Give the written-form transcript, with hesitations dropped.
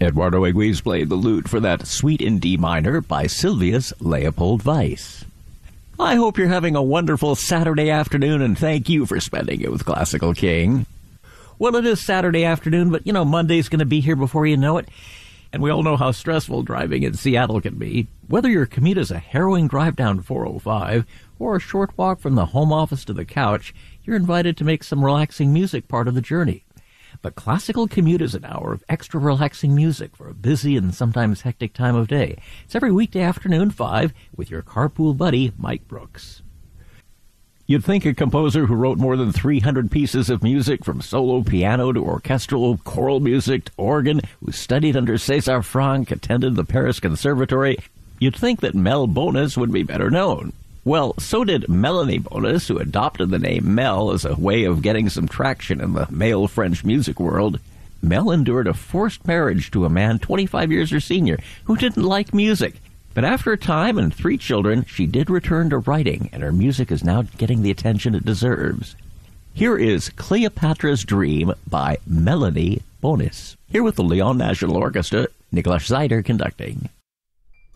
Eduardo Eguiz played the lute for that Suite in D minor by Sylvia's Leopold Weiss. I hope you're having a wonderful Saturday afternoon, and thank you for spending it with Classical King. Well, it is Saturday afternoon, but, Monday's going to be here before you know it. And we all know how stressful driving in Seattle can be. Whether your commute is a harrowing drive down 405 or a short walk from the home office to the couch, you're invited to make some relaxing music part of the journey. The Classical Commute is an hour of extra relaxing music for a busy and sometimes hectic time of day. It's every weekday afternoon, 5, with your carpool buddy, Mike Brooks. You'd think a composer who wrote more than 300 pieces of music, from solo piano to orchestral, choral music to organ, who studied under César Franck, attended the Paris Conservatory, you'd think that Mel Bonis would be better known. Well, so did Melanie Bonis, who adopted the name Mel as a way of getting some traction in the male French music world. Mel endured a forced marriage to a man 25 years her senior who didn't like music. But after a time and 3 children, she did return to writing, and her music is now getting the attention it deserves. Here is Cleopatra's Dream by Melanie Bonis. Here with the Lyon National Orchestra, Nicolas Zeider conducting.